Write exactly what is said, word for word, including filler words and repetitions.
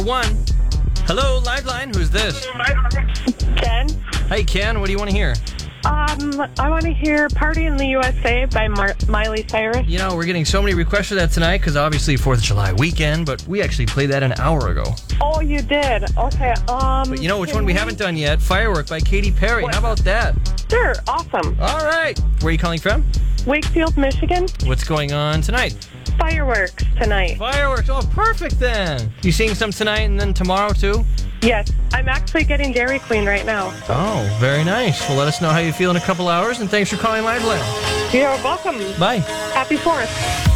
one. Hello, Liveline. Who's this? Ken? Hey, Ken. What do you want to hear? Um, I want to hear Party in the U S A by Mar- Miley Cyrus. You know, we're getting so many requests for that tonight because obviously fourth of July weekend, but we actually played that an hour ago. Oh, you did? Okay, um... But you know which one we haven't done yet? Firework by Katy Perry. What? How about that? Sure, awesome. All right. Where are you calling from? Wakefield, Michigan. What's going on tonight? Fireworks tonight. Fireworks. Oh, perfect then. You seeing some tonight and then tomorrow too? Yes, I'm actually getting Dairy Queen right now. Oh, very nice. Well, let us know how you feel in a couple hours, and thanks for calling Liveline. You're welcome. Bye. Happy fourth.